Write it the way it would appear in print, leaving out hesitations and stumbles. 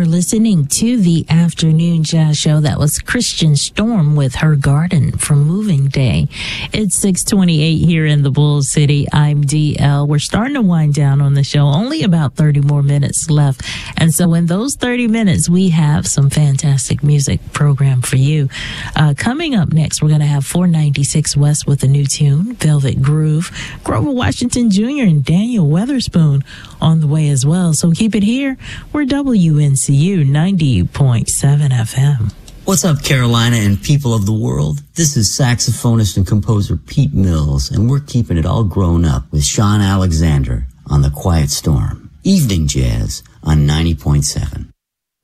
listening to the Afternoon Jazz Show. That was Christian Storm with Her Garden from Moving Day. It's 6:28 here in the Bull City. I'm DL. We're starting to wind down on the show. Only about 30 more minutes left. And so in those 30 minutes, we have some fantastic music program for you. Coming up next, we're going to have 496 West with a new tune, Velvet Groove. Grover Washington Jr. and Daniel Weatherspoon on the way as well. So keep it here. We're WNCU 90.7 FM. What's up, Carolina and people of the world? This is saxophonist and composer Pete Mills, and we're keeping it all grown up with Sean Alexander on The Quiet Storm. Evening Jazz on 90.7.